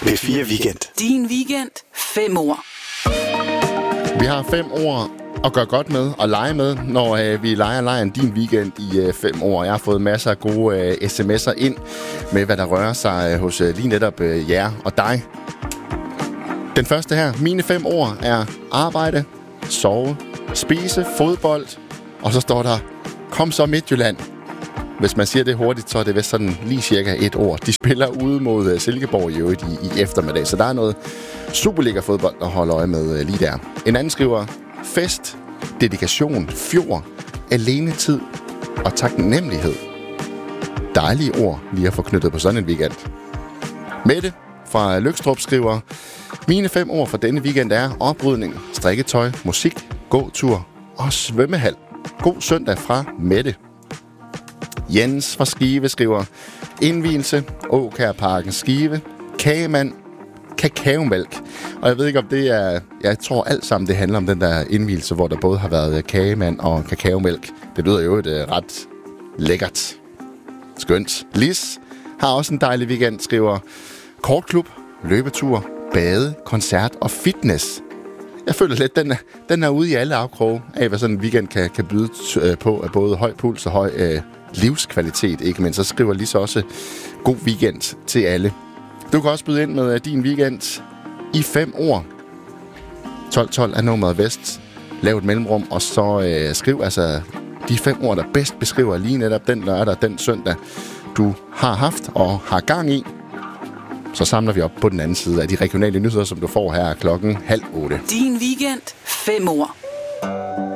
P4 Weekend. Din weekend. 5 ord. Vi har 5 ord at gøre godt med og lege med, når vi leger lejen Din Weekend i 5 år. Jeg har fået masser af gode sms'er ind med, hvad der rører sig hos lige netop jer og dig. Den første her. Mine 5 ord er arbejde, sove, spise, fodbold, og så står der, kom så Midtjylland. Hvis man siger det hurtigt, så er det vist sådan lige cirka et ord. De spiller ude mod Silkeborg i øvrigt i eftermiddag, så der er noget Superliga-fodbold at holde øje med lige der. En anden skriver, fest, dedikation, fjord, alenetid og taknemmelighed. Dejlige ord lige at få knyttet på sådan en weekend. Mette fra Løgstrup skriver, mine 5 ord for denne weekend er oprydning, strikketøj, musik, gåtur og svømmehal. God søndag fra Mette. Jens fra Skive skriver, indvielse, Åkærparken Skive, kagemand, kakaomælk. Og jeg ved ikke, om det er... Jeg tror alt sammen, det handler om den der indvielse, hvor der både har været kagemand og kakaomælk. Det lyder jo ret lækkert. Skønt. Lis har også en dejlig weekend, skriver, kortklub, løbetur, bade, koncert og fitness. Jeg føler lidt, den er ude i alle afkroge af, hvad sådan en weekend kan byde på af både høj puls og høj livskvalitet, ikke? Men så skriver Lise også god weekend til alle. Du kan også byde ind med din weekend i 5 ord. 1212 er nummeret vest. Lav et mellemrum, og så skriv altså de 5 ord, der bedst beskriver lige netop den lørdag, den søndag, du har haft og har gang i. Så samler vi op på den anden side af de regionale nyheder, som du får her klokken 7:30. Din weekend. 5 ord.